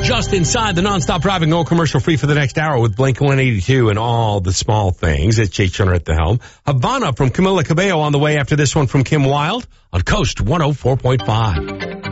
Just inside the nonstop driving, no commercial free for the next hour with Blink 182 and all the small things. It's Jake Turner at the helm. Havana from Camila Cabello on the way after this one from Kim Wilde on Coast 104.5.